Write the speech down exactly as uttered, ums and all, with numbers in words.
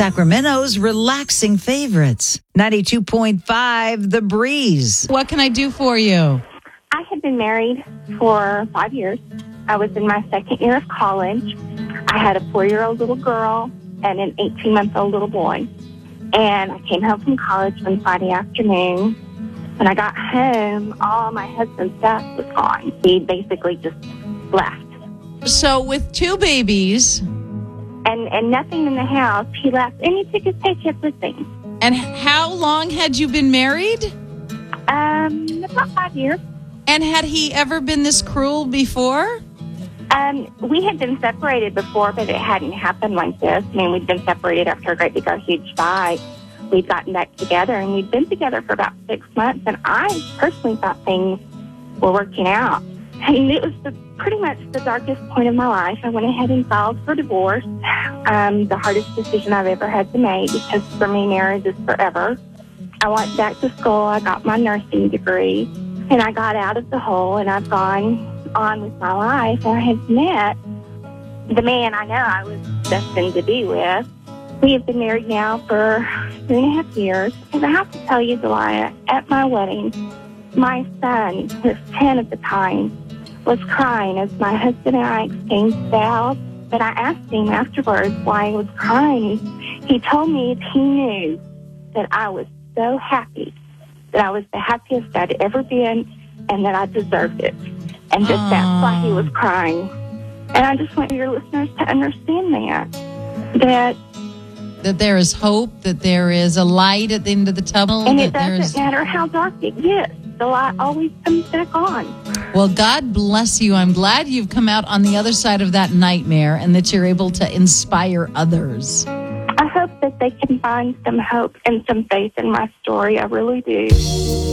Sacramento's relaxing favorites. ninety-two point five The Breeze. What can I do for you? I had been married for five years. I was in my second year of college. I had a four-year-old little girl and an eighteen-month-old little boy. And I came home from college one Friday afternoon. When I got home, all my husband's stuff was gone. He basically just left. So with two babies, And and nothing in the house, he left. And he took his paycheck with him. and how long had you been married? Um, about five years. And had he ever been this cruel before? Um, we had been separated before, but it hadn't happened like this. I mean, we'd been separated after a great big, huge fight. We'd gotten back together, and we'd been together for about six months, and I personally thought things were working out. And it was the, pretty much the darkest point of my life. I went ahead and filed for divorce, um, the hardest decision I've ever had to make, because for me, marriage is forever. I went back to school. I got my nursing degree, and I got out of the hole, and I've gone on with my life. I had met the man I know I was destined to be with. We have been married now for three and a half years. And I have to tell you, Delia, at my wedding, my son, who was ten at the time, was crying as my husband and I exchanged vows. But I asked him afterwards why he was crying. He told me he knew that I was so happy, that I was the happiest I'd ever been, and that I deserved it. And that that's why he was crying. And I just want your listeners to understand that. That That there is hope, that there is a light at the end of the tunnel. And that it doesn't there's... matter how dark it gets. The light always comes back on. Well, God bless you. I'm glad you've come out on the other side of that nightmare and that you're able to inspire others. I hope that they can find some hope and some faith in my story. I really do.